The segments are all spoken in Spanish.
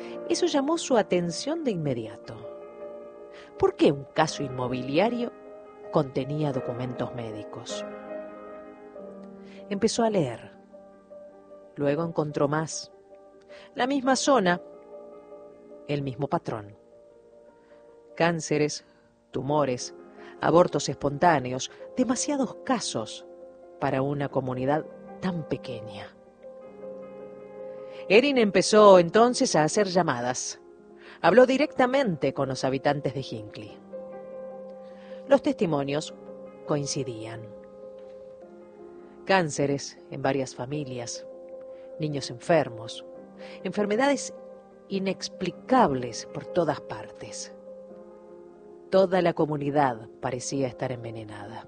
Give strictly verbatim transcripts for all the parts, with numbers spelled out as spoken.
Eso llamó su atención de inmediato. ¿Por qué un caso inmobiliario contenía documentos médicos? Empezó a leer. Luego encontró más. La misma zona, el mismo patrón. Cánceres, tumores, abortos espontáneos, demasiados casos para una comunidad tan pequeña. Erin empezó entonces a hacer llamadas. Habló directamente con los habitantes de Hinckley. Los testimonios coincidían. Cánceres en varias familias, niños enfermos, enfermedades inexplicables por todas partes. Toda la comunidad parecía estar envenenada.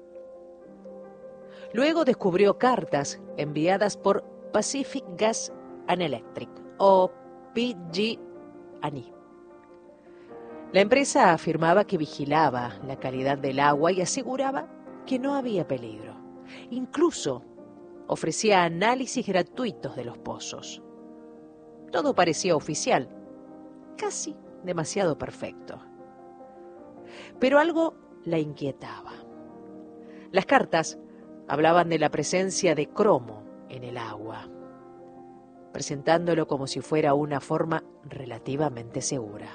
Luego descubrió cartas enviadas por Pacific Gas and Electric, o P G and E. La empresa afirmaba que vigilaba la calidad del agua y aseguraba que no había peligro. Incluso ofrecía análisis gratuitos de los pozos. Todo parecía oficial, casi demasiado perfecto. Pero algo la inquietaba. Las cartas hablaban de la presencia de cromo en el agua, presentándolo como si fuera una forma relativamente segura.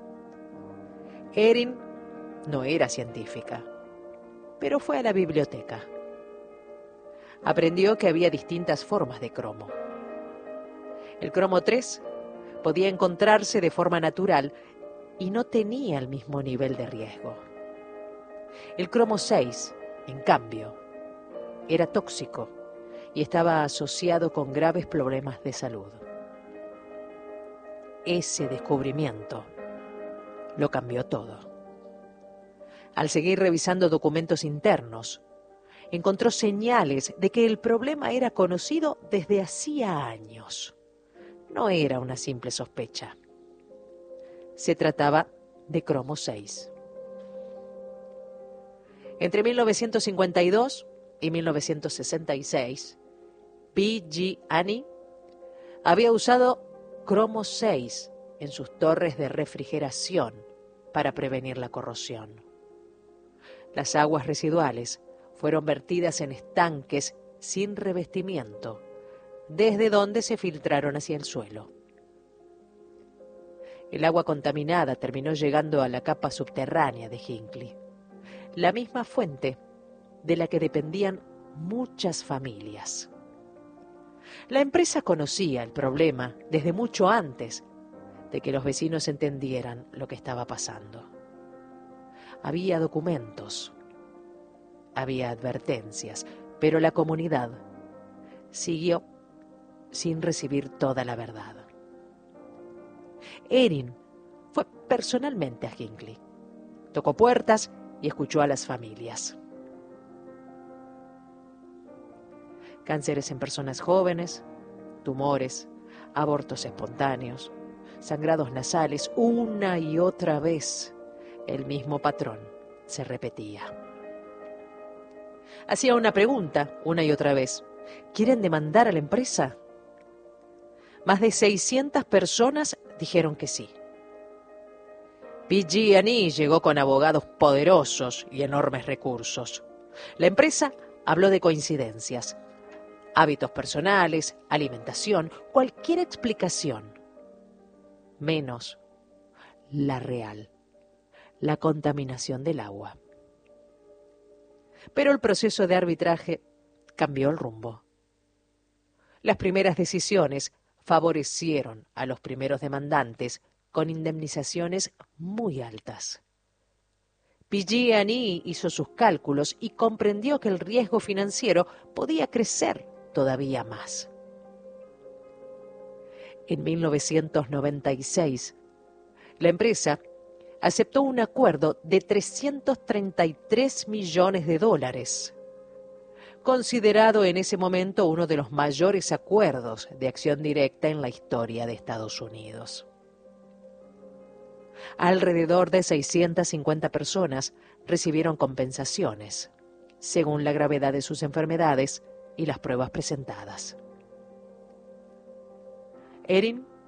Erin no era científica, pero fue a la biblioteca. Aprendió que había distintas formas de cromo. El cromo tres podía encontrarse de forma natural y no tenía el mismo nivel de riesgo. El cromo seis, en cambio, era tóxico y estaba asociado con graves problemas de salud. Ese descubrimiento lo cambió todo. Al seguir revisando documentos internos, encontró señales de que el problema era conocido desde hacía años. No era una simple sospecha. Se trataba de cromo seis. Entre mil novecientos cincuenta y dos y mil novecientos sesenta y seis, P G and E había usado cromo seis en sus torres de refrigeración para prevenir la corrosión. Las aguas residuales fueron vertidas en estanques sin revestimiento, desde donde se filtraron hacia el suelo. El agua contaminada terminó llegando a la capa subterránea de Hinckley, la misma fuente de la que dependían muchas familias. La empresa conocía el problema desde mucho antes de que los vecinos entendieran lo que estaba pasando. Había documentos, había advertencias, pero la comunidad siguió sin recibir toda la verdad. Erin fue personalmente a Hinckley, tocó puertas y escuchó a las familias. Cánceres en personas jóvenes, tumores, abortos espontáneos, sangrados nasales, una y otra vez el mismo patrón se repetía. Hacía una pregunta una y otra vez: ¿quieren demandar a la empresa? Más de seiscientas personas dijeron que sí. P G and E llegó con abogados poderosos y enormes recursos. La empresa habló de coincidencias, hábitos personales, alimentación, cualquier explicación, menos la real, la contaminación del agua. Pero el proceso de arbitraje cambió el rumbo. Las primeras decisiones favorecieron a los primeros demandantes con indemnizaciones muy altas. P G and E hizo sus cálculos y comprendió que el riesgo financiero podía crecer todavía más. En mil novecientos noventa y seis, la empresa aceptó un acuerdo de trescientos treinta y tres millones de dólares, considerado en ese momento uno de los mayores acuerdos de acción directa en la historia de Estados Unidos. Alrededor de seiscientas cincuenta personas recibieron compensaciones, según la gravedad de sus enfermedades y las pruebas presentadas. Erin